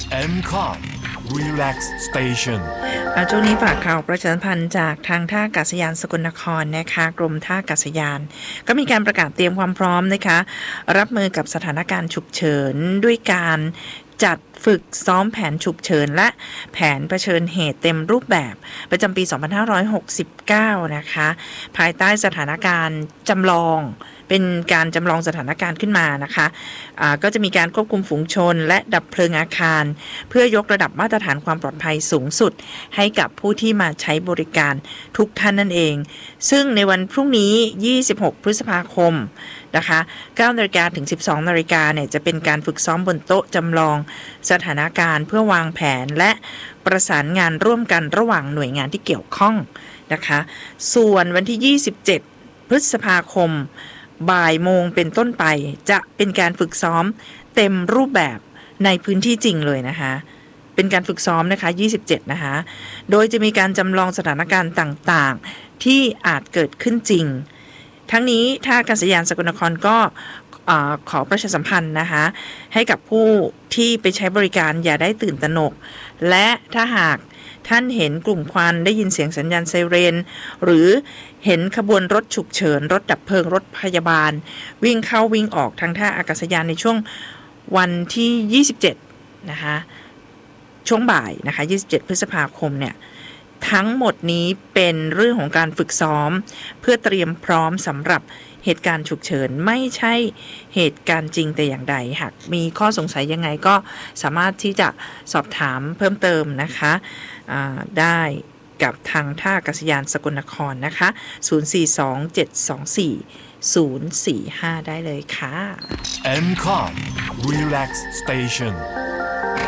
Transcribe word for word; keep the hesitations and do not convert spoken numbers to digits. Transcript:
เอ็ม คอม Relax Station ช่วงนี้ฝากข่าวประชาสัมพันธ์จากทางท่าอากาศยานสกลนครนะคะกรมท่าอากาศยานก็มีการประกาศเตรียมความพร้อมนะคะรับมือกับสถานการณ์ฉุกเฉินด้วยการจัดฝึกซ้อมแผนฉุกเฉินและแผนเผชิญเหตุเต็มรูปแบบประจำปีสองพันห้าร้อยหกสิบเก้านะคะภายใต้สถานการณ์จำลองเป็นการจำลองสถานการณ์ขึ้นมานะคะะก็จะมีการควบคุมฝูงชนและดับเพลิงอาคารเพื่อยกระดับมาตรฐานความปลอดภัยสูงสุดให้กับผู้ที่มาใช้บริการทุกท่านนั่นเองซึ่งในวันพรุ่งนี้ยี่สิบหกพฤษภาคมนะคะเก้านาฬิกาถึงสิบสองนาฬิกาเนี่ยจะเป็นการฝึกซ้อมบนโต๊ะจำลองสถานการณ์เพื่อวางแผนและประสานงานร่วมกันระหว่างหน่วยงานที่เกี่ยวข้องนะคะส่วนวันที่ยี่สิบเจ็ดพฤษภาคมบ่ายโมงเป็นต้นไปจะเป็นการฝึกซ้อมเต็มรูปแบบในพื้นที่จริงเลยนะคะเป็นการฝึกซ้อมนะคะยี่สิบเจ็ดนะคะโดยจะมีการจำลองสถานการณ์ต่างๆที่อาจเกิดขึ้นจริงทั้งนี้ท่าอากาศยานสกลนครก็ขอประชาสัมพันธ์นะคะให้กับผู้ที่ไปใช้บริการอย่าได้ตื่นตระหนกและถ้าหากท่านเห็นกลุ่มควันได้ยินเสียงสัญญาณไซเรนหรือเห็นขบวนรถฉุกเฉินรถดับเพลิงรถพยาบาลวิ่งเข้าวิ่งออกทางท่าอากาศยานในช่วงวันที่ยี่สิบเจ็ดนะคะช่วงบ่ายนะคะยี่สิบเจ็ดพฤษภาคมเนี่ยทั้งหมดนี้เป็นเรื่องของการฝึกซ้อมเพื่อเตรียมพร้อมสำหรับเหตุการณ์ฉุกเฉินไม่ใช่เหตุการณ์จริงแต่อย่างใดหากมีข้อสงสัยยังไงก็สามารถที่จะสอบถามเพิ่มเติมนะคะได้กับทางท่าอากาศยานสกลนครนะคะศูนย์ สี่ สอง เจ็ด สอง สี่ ศูนย์ สี่ ห้าได้เลยค่ะเอ็ม คอม Relax Station